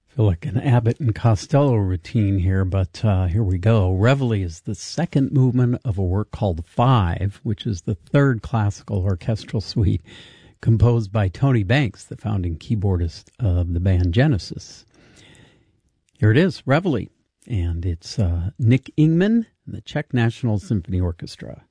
Feel like an Abbott and Costello routine here, but here we go. Reveille is the second movement of a work called Five, which is the third classical orchestral suite composed by Tony Banks, the founding keyboardist of the band Genesis. Here it is, Reveille, and it's Nick Ingman and the Czech National Symphony Orchestra.